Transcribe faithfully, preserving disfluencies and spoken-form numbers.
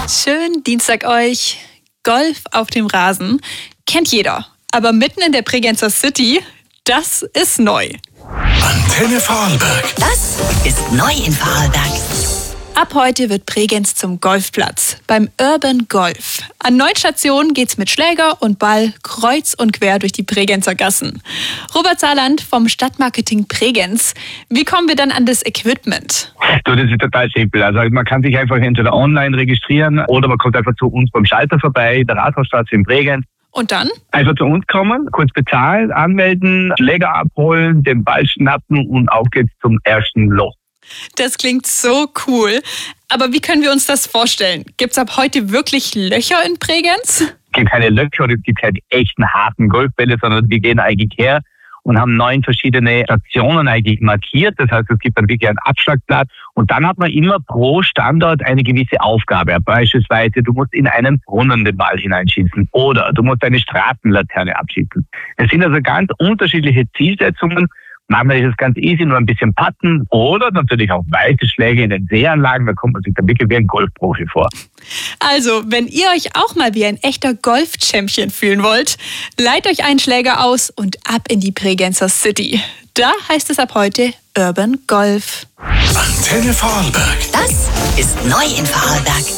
Schönen Dienstag euch. Golf auf dem Rasen kennt jeder. Aber mitten in der Bregenzer City, das ist neu. Antenne Vorarlberg. Das ist neu in Vorarlberg. Ab heute wird Bregenz zum Golfplatz beim Urban Golf. An neun Stationen geht's mit Schläger und Ball kreuz und quer durch die Bregenzer Gassen. Robert Saarland vom Stadtmarketing Bregenz. Wie kommen wir dann an das Equipment? Du, das ist total simpel. Also man kann sich einfach entweder online registrieren oder man kommt einfach zu uns beim Schalter vorbei, der Rathausstraße in Bregenz. Und dann? Einfach zu uns kommen, kurz bezahlen, anmelden, Schläger abholen, den Ball schnappen und auf geht's zum ersten Loch. Das klingt so cool. Aber wie können wir uns das vorstellen? Gibt's ab heute wirklich Löcher in Bregenz? Es gibt keine Löcher oder es gibt keine echten harten Golfbälle, sondern wir gehen eigentlich her und haben neun verschiedene Stationen eigentlich markiert. Das heißt, es gibt dann wirklich ein Abschlagblatt und dann hat man immer pro Standort eine gewisse Aufgabe. Beispielsweise, du musst in einen Brunnen den Ball hineinschießen oder du musst eine Straßenlaterne abschießen. Es sind also ganz unterschiedliche Zielsetzungen. Manchmal ist es ganz easy, nur ein bisschen putten oder natürlich auch weite Schläge in den Seeanlagen. Da kommt man sich dann wirklich wie ein Golfprofi vor. Also, wenn ihr euch auch mal wie ein echter Golf-Champion fühlen wollt, leiht euch einen Schläger aus und ab in die Bregenzer City. Da heißt es ab heute Urban Golf. Antenne Vorarlberg. Das ist neu in Vorarlberg.